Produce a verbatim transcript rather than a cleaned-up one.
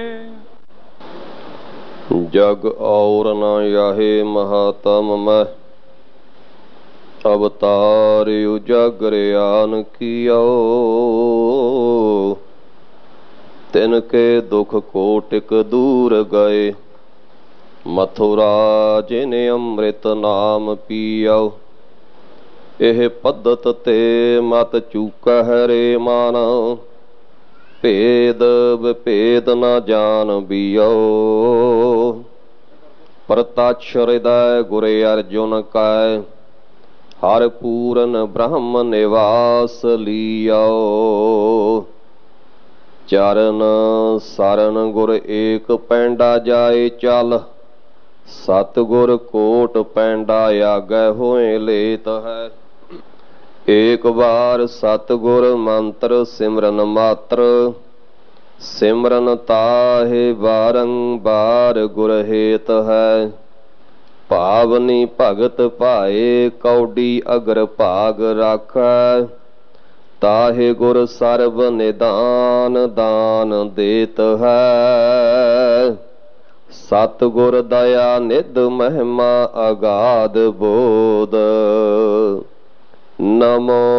जग और न याहे महातम मैं, अवतार उजागरयान कियो। तिनके दुख कोटिक दूर गए, मथुरा जिन अमृत नाम पियो। एह पद्धत ते मत चूकह रे मान, भेद विभेद न जान बियो। प्रतक्ष हृदय गुर अर्जुन कै, हर पूरन ब्रह्म निवास लियो। चरण सरन गुर एक पैंडा जाए चल, सतगुर कोट पैंडा आगे होए लेत है। एक बार सतगुर मंत्र सिमरन मात्र, सिमरन ताहे बारंबार गुर हेत है। पावनी भगत पाए कौडी अगर भाग राखै, ताहे गुर सर्व निदान दान देत है। सतगुर दया निध महिमा अगाध बोध, नमो